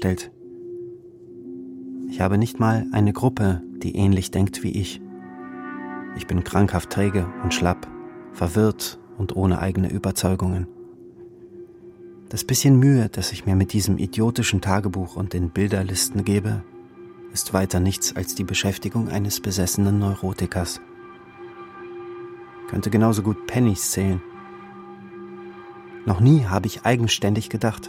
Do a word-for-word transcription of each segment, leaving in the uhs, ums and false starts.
aufgestellt. Ich habe nicht mal eine Gruppe, die ähnlich denkt wie ich. Ich bin krankhaft träge und schlapp, verwirrt und ohne eigene Überzeugungen. Das bisschen Mühe, das ich mir mit diesem idiotischen Tagebuch und den Bilderlisten gebe, ist weiter nichts als die Beschäftigung eines besessenen Neurotikers. Könnte genauso gut Pennies zählen. Noch nie habe ich eigenständig gedacht.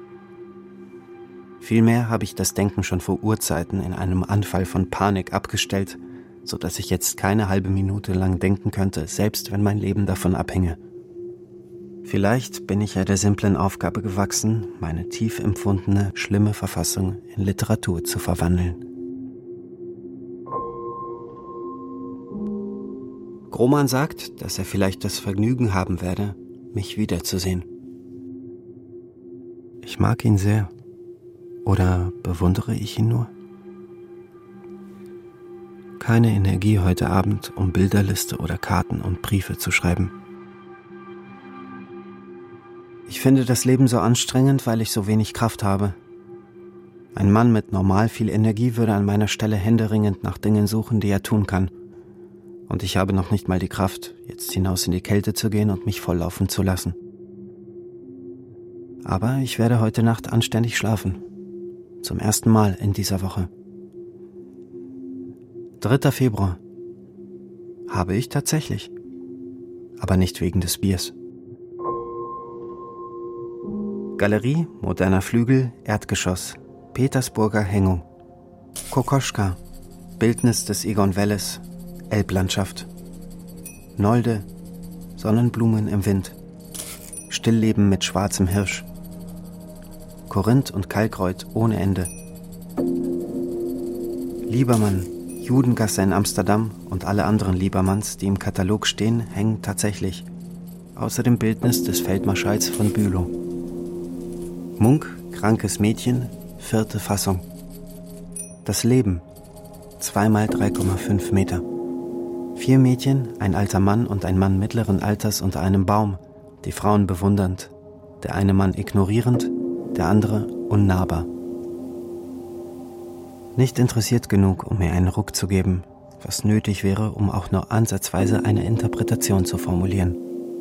Vielmehr habe ich das Denken schon vor Urzeiten in einem Anfall von Panik abgestellt, so dass ich jetzt keine halbe Minute lang denken könnte, selbst wenn mein Leben davon abhinge. Vielleicht bin ich ja der simplen Aufgabe gewachsen, meine tief empfundene, schlimme Verfassung in Literatur zu verwandeln. Groman sagt, dass er vielleicht das Vergnügen haben werde, mich wiederzusehen. Ich mag ihn sehr. Oder bewundere ich ihn nur? Keine Energie heute Abend, um Bilderliste oder Karten und Briefe zu schreiben. Ich finde das Leben so anstrengend, weil ich so wenig Kraft habe. Ein Mann mit normal viel Energie würde an meiner Stelle händeringend nach Dingen suchen, die er tun kann. Und ich habe noch nicht mal die Kraft, jetzt hinaus in die Kälte zu gehen und mich volllaufen zu lassen. Aber ich werde heute Nacht anständig schlafen. Zum ersten Mal in dieser Woche. dritter Februar. Habe ich tatsächlich. Aber nicht wegen des Biers. Galerie, moderner Flügel, Erdgeschoss, Petersburger Hängung. Kokoschka, Bildnis des Egon Welles, Elblandschaft. Nolde, Sonnenblumen im Wind. Stillleben mit schwarzem Hirsch. Korinth und Kalkreuth ohne Ende. Liebermann, Judengasse in Amsterdam und alle anderen Liebermanns, die im Katalog stehen, hängen tatsächlich. Außer dem Bildnis des Feldmarschalls von Bülow. Munk, krankes Mädchen, vierte Fassung. Das Leben, zwei mal drei Komma fünf Meter. Vier Mädchen, ein alter Mann und ein Mann mittleren Alters unter einem Baum, die Frauen bewundernd, der eine Mann ignorierend, der andere unnahbar. Nicht interessiert genug, um mir einen Ruck zu geben, was nötig wäre, um auch nur ansatzweise eine Interpretation zu formulieren.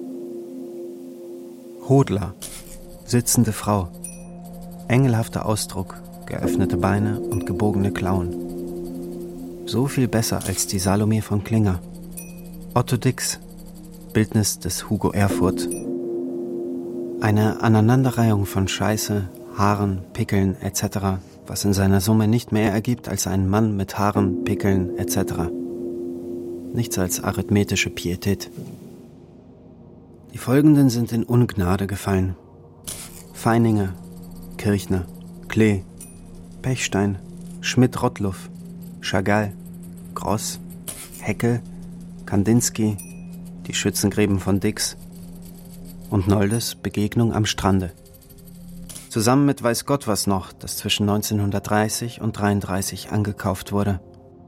Hodler, sitzende Frau, engelhafter Ausdruck, geöffnete Beine und gebogene Klauen. So viel besser als die Salome von Klinger. Otto Dix, Bildnis des Hugo Erfurt. Eine Aneinanderreihung von Scheiße, Haaren, Pickeln et cetera, was in seiner Summe nicht mehr ergibt als einen Mann mit Haaren, Pickeln et cetera. Nichts als arithmetische Pietät. Die folgenden sind in Ungnade gefallen. Feininger, Kirchner, Klee, Pechstein, Schmidt-Rottluff, Chagall, Gross, Heckel, Kandinsky, die Schützengräben von Dix und Noldes Begegnung am Strande. Zusammen mit weiß Gott was noch, das zwischen neunzehnhundertdreißig und dreiunddreißig angekauft wurde.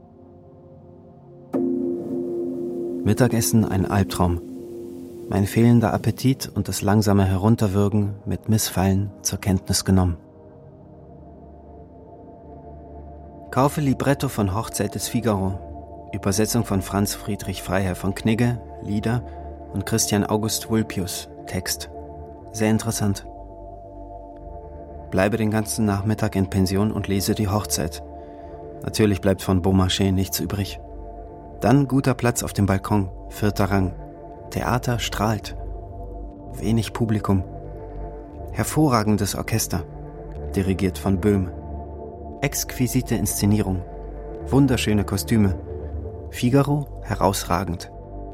Mittagessen ein Albtraum. Mein fehlender Appetit und das langsame Herunterwürgen mit Missfallen zur Kenntnis genommen. Kaufe Libretto von Hochzeit des Figaro, Übersetzung von Franz Friedrich Freiherr von Knigge, Lieder und Christian August Vulpius, Text. Sehr interessant. Bleibe den ganzen Nachmittag in Pension und lese die Hochzeit. Natürlich bleibt von Beaumarchais nichts übrig. Dann guter Platz auf dem Balkon, vierter Rang. Theater strahlt. Wenig Publikum. Hervorragendes Orchester, dirigiert von Böhm. Exquisite Inszenierung. Wunderschöne Kostüme. Figaro herausragend.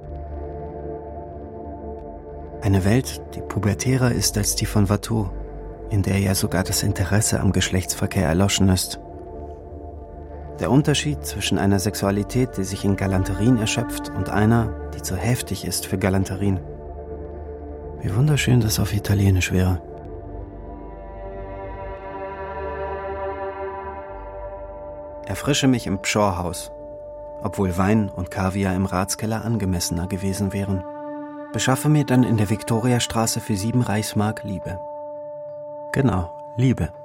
Eine Welt, die pubertärer ist als die von Watteau, in der ja sogar das Interesse am Geschlechtsverkehr erloschen ist. Der Unterschied zwischen einer Sexualität, die sich in Galanterien erschöpft, und einer, die zu heftig ist für Galanterien. Wie wunderschön das auf Italienisch wäre. Erfrische mich im Pschorrhaus, obwohl Wein und Kaviar im Ratskeller angemessener gewesen wären. Beschaffe mir dann in der Viktoriastraße für sieben Reichsmark Liebe. Genau, Liebe.